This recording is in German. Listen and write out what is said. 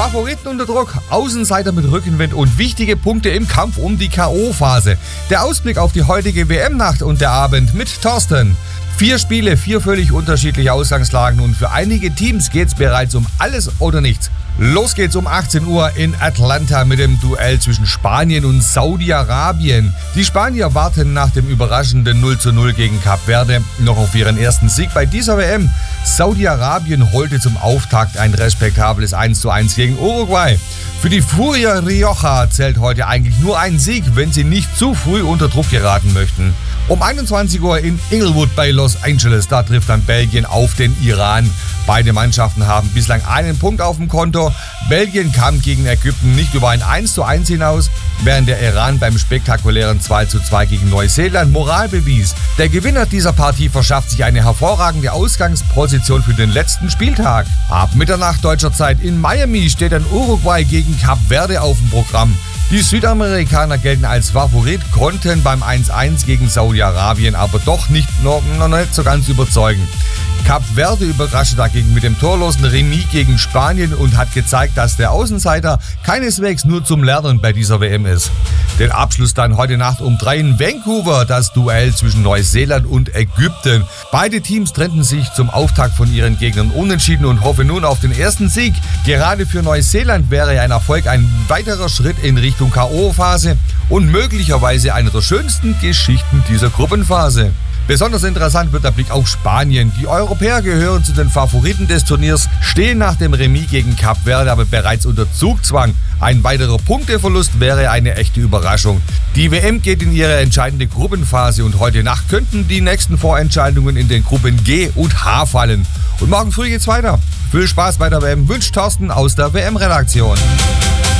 Favoriten unter Druck, Außenseiter mit Rückenwind und wichtige Punkte im Kampf um die K.O.-Phase. Der Ausblick auf die heutige WM-Nacht und der Abend mit Thorsten. 4 Spiele, 4 völlig unterschiedliche Ausgangslagen und für einige Teams geht's bereits um alles oder nichts. Los geht's um 18 Uhr in Atlanta mit dem Duell zwischen Spanien und Saudi-Arabien. Die Spanier warten nach dem überraschenden 0:0 gegen Kap Verde noch auf ihren ersten Sieg bei dieser WM. Saudi-Arabien holte zum Auftakt ein respektables 1:1 gegen Uruguay. Für die Furia Rioja zählt heute eigentlich nur ein Sieg, wenn sie nicht zu früh unter Druck geraten möchten. Um 21 Uhr in Inglewood bei Los Angeles, da trifft dann Belgien auf den Iran. Beide Mannschaften haben bislang einen Punkt auf dem Konto. Belgien kam gegen Ägypten nicht über ein 1:1 hinaus, während der Iran beim spektakulären 2:2 gegen Neuseeland Moral bewies. Der Gewinner dieser Partie verschafft sich eine hervorragende Ausgangsposition für den letzten Spieltag. Ab Mitternacht deutscher Zeit in Miami steht dann Uruguay gegen Kap Verde auf dem Programm. Die Südamerikaner gelten als Favorit, konnten beim 1:1 gegen Saudi-Arabien aber doch noch nicht so ganz überzeugen. Kap Verde überraschte dagegen mit dem torlosen Remis gegen Spanien und hat gezeigt, dass der Außenseiter keineswegs nur zum Lernen bei dieser WM ist. Den Abschluss dann heute Nacht um 3 in Vancouver, das Duell zwischen Neuseeland und Ägypten. Beide Teams trennten sich zum Auftakt von ihren Gegnern unentschieden und hoffen nun auf den ersten Sieg. Gerade für Neuseeland wäre ein Erfolg ein weiterer Schritt in Richtung K.O.-Phase und möglicherweise eine der schönsten Geschichten dieser Gruppenphase. Besonders interessant wird der Blick auf Spanien. Die Europäer gehören zu den Favoriten des Turniers, stehen nach dem Remis gegen Kap Verde aber bereits unter Zugzwang. Ein weiterer Punkteverlust wäre eine echte Überraschung. Die WM geht in ihre entscheidende Gruppenphase und heute Nacht könnten die nächsten Vorentscheidungen in den Gruppen G und H fallen. Und morgen früh geht's weiter. Viel Spaß bei der WM wünscht Thorsten aus der WM-Redaktion.